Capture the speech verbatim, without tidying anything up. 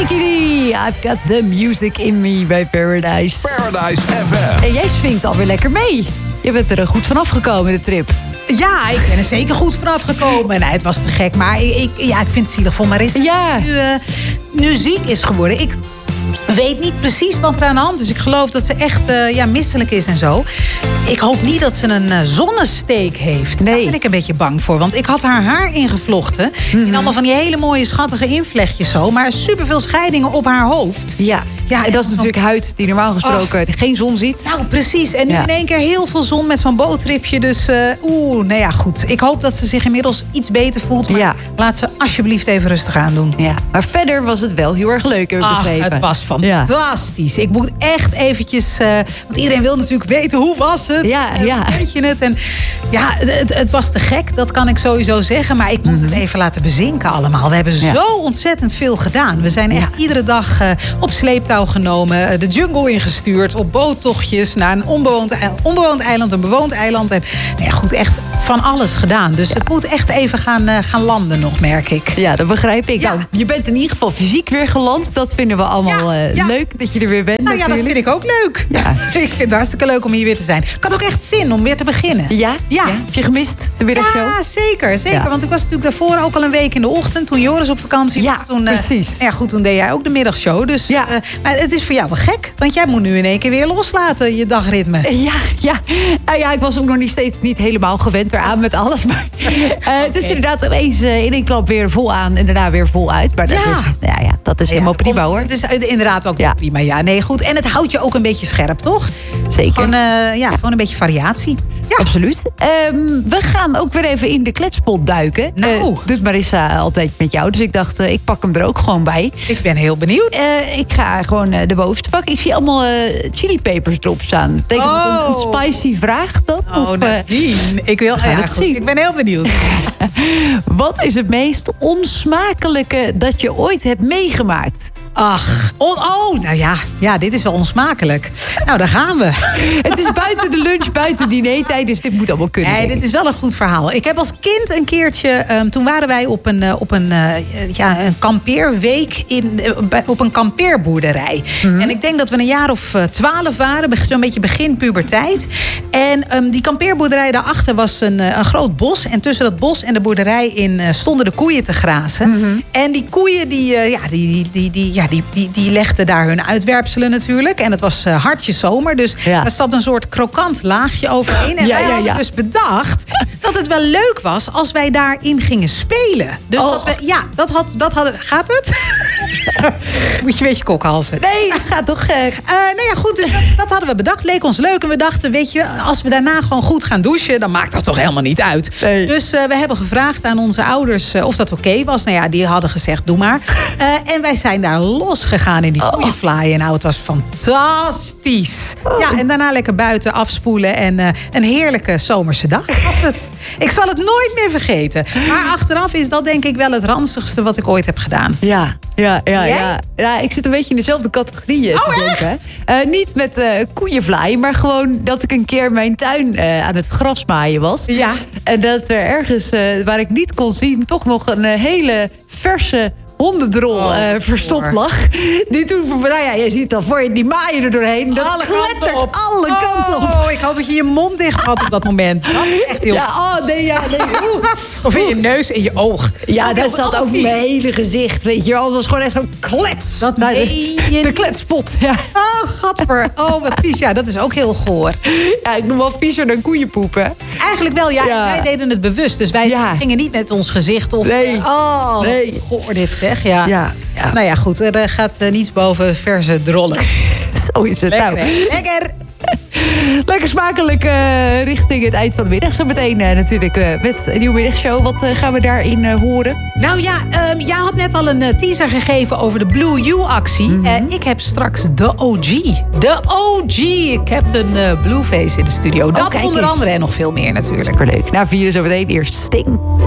Becky D, I've got the music in me bij Paradise. Paradise F M. En jij swingt alweer lekker mee. Je bent er goed vanaf gekomen, de trip. Ja, ik ben er zeker goed vanaf gekomen. Nee, het was te gek, maar ik, ik, ja, ik vind het zielig voor Marissa. Ja. Nu, uh, nu ziek is geworden. Ik weet niet precies wat er aan de hand is. Ik geloof dat ze echt uh, ja, misselijk is en zo. Ik hoop niet dat ze een uh, zonnesteek heeft. Nee. Daar ben ik een beetje bang voor. Want ik had haar haar ingevlochten. Mm-hmm. In allemaal van die hele mooie schattige invlechtjes zo. Maar superveel scheidingen op haar hoofd. Ja, ja en dat is natuurlijk huid die normaal gesproken oh. geen zon ziet. Nou, precies. En nu ja. in één keer heel veel zon met zo'n boottripje. Dus uh, oeh, nou ja, goed. Ik hoop dat ze zich inmiddels iets beter voelt. Maar ja. laat ze alsjeblieft even rustig aandoen. Ja, maar verder was het wel heel erg leuk, heb ik Ach, begrepen. Het was fantastisch. Ja. Ik moet echt eventjes... Uh, want iedereen wil natuurlijk weten, hoe was het? Ja, ja. Weet je het? En ja, het, het was te gek, dat kan ik sowieso zeggen. Maar ik moet mm-hmm. het even laten bezinken allemaal. We hebben ja. zo ontzettend veel gedaan. We zijn echt ja. iedere dag uh, op sleeptouw genomen. De jungle ingestuurd. Op boottochtjes naar een onbewoond, onbewoond eiland. Een bewoond eiland. En nou ja, goed, echt van alles gedaan. Dus ja. het moet echt even gaan, uh, gaan landen nog, merk ik. Ja, dat begrijp ik. Ja. Nou, je bent in ieder geval fysiek weer geland. Dat vinden we allemaal ja, uh, ja. leuk, dat je er weer bent. Nou natuurlijk. ja, dat vind ik ook leuk. Ja. Ik vind het hartstikke leuk om hier weer te zijn. Ik had ook echt zin om weer te beginnen. Ja? Ja. ja. Heb je gemist, de middagshow? Ja, zeker. zeker. Ja. Want ik was natuurlijk daarvoor ook al een week in de ochtend. Toen Joris op vakantie was. Ja, toen, precies. Uh, ja, goed, toen deed jij ook de middagshow. Dus, ja. uh, maar het is voor jou wel gek. Want jij moet nu in één keer weer loslaten, je dagritme. Ja, ja. Uh, ja ik was ook nog niet steeds niet helemaal gewend eraan met alles. Maar uh, okay. Het is inderdaad ineens uh, in één klap weer vol aan en daarna weer vol uit. Maar dat ja. is, ja, ja, dat is ja, helemaal prima, hoor. Het is inderdaad ook ja. prima. Ja, nee, goed. En het houdt je ook een beetje scherp, toch? Zeker. Gewoon, uh, ja, gewoon een beetje variatie. Ja. Absoluut. Um, we gaan ook weer even in de kletspot duiken. Nou. Uh, doet Marissa altijd met jou. Dus ik dacht, uh, ik pak hem er ook gewoon bij. Ik ben heel benieuwd. Uh, ik ga gewoon uh, de bovenste pakken. Ik zie allemaal uh, chilipepers erop staan. Denk ik oh. dat een, een spicy vraag dan? Oh, of, uh, ik wil ja, het zien. Ik ben heel benieuwd. Wat is het meest onsmakelijke dat je ooit hebt meegemaakt? Ach, oh, oh, nou ja, ja, dit is wel onsmakelijk. Nou, daar gaan we. Het is buiten de lunch, buiten dinertijd, dus dit moet allemaal kunnen. Nee, dit is wel een goed verhaal. Ik heb als kind een keertje, um, toen waren wij op een, uh, op een, uh, ja, een kampeerweek in, uh, op een kampeerboerderij. Mm-hmm. En ik denk dat we een jaar of twaalf waren, zo'n beetje begin puberteit. En um, die kampeerboerderij daarachter was een, een groot bos. En tussen dat bos en de boerderij in uh, stonden de koeien te grazen. Mm-hmm. En die koeien, die, uh, ja, die, die, die, die, ja, die, die, die legden daar hun uitwerpselen natuurlijk. En het was uh, hartje zomer, dus ja. er zat een soort krokant laagje overheen. En ja, wij ja, hadden ja. dus bedacht dat het wel leuk was als wij daarin gingen spelen. Dus oh. dat we, ja, dat, had, dat hadden... Gaat het? Moet je een beetje kokhalzen. Nee, dat gaat toch gek. Uh, nou ja, goed, dus dat, dat hadden we bedacht. Leek ons leuk en we dachten, weet je, als we daarna gewoon goed gaan douchen, dan maakt dat toch helemaal niet uit. Nee. Dus uh, we hebben gevraagd aan onze ouders uh, of dat oké okay was. Nou ja, die hadden gezegd, doe maar. Uh, en wij zijn daar losgegaan in die oh. koeienvlaai. En nou, het was fantastisch. Oh. Ja, en daarna lekker buiten afspoelen en uh, een heerlijke zomerse dag was het. Ik zal het nooit meer vergeten. Maar achteraf is dat denk ik wel het ranzigste wat ik ooit heb gedaan. Ja, ja, ja, ja. ja ik zit een beetje in dezelfde categorieën oh, te denken. Uh, niet met uh, koeienvlaai, maar gewoon dat ik een keer mijn tuin uh, aan het grasmaaien was. Ja. En dat er ergens uh, waar ik niet kon zien toch nog een uh, hele verse hondendrol oh, uh, verstopt lag. Die toen, nou ja, je ziet dan voor je, die maaien er doorheen. Dat alle klettert kanten op. alle kanten op. Oh, ik hoop dat je je mond dicht had op dat moment. Dat is echt heel... Ja, oh, nee, ja, nee. Of in je neus en je oog. Ja, dat zat over mijn hele gezicht, weet je wel. Dat was gewoon echt zo'n klets. Dat nou, de, de kletspot, ja. Oh, gadver. Oh, wat vies. Ja, dat is ook heel goor. Ja, ik noem wel viezer dan koeienpoepen. Eigenlijk wel, ja. ja. Wij deden het bewust. Dus wij ja. gingen niet met ons gezicht of... Nee. Oh, nee. Goor dit zeg, ja. Ja, ja. Nou ja, goed. Er gaat uh, niets boven verse drollen. Zo is het. Lekker, nou. Lekker. Lekker smakelijk uh, richting het eind van de middag. Zo meteen uh, natuurlijk uh, met een nieuwe middagshow. Wat uh, gaan we daarin uh, horen? Nou ja, um, jij had net al een uh, teaser gegeven over de Blue You-actie. Mm-hmm. Uh, ik heb straks de O G. De O G Captain uh, Blueface in de studio. Dat oh, onder andere en nog veel meer natuurlijk. Superleuk. Na vier zo meteen eerst Sting.